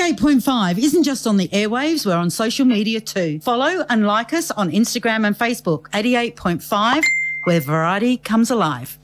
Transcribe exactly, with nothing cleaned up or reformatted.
eighty-eight point five isn't just on the airwaves, we're on social media too. Follow and like us on Instagram and Facebook. eighty-eight point five, where variety comes alive.